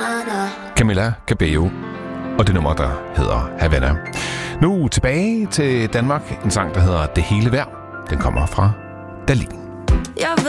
Camila Cabello og det nummer, der hedder Havana. Nu tilbage til Danmark. En sang, der hedder Det hele værd. Den kommer fra Dalin. Jeg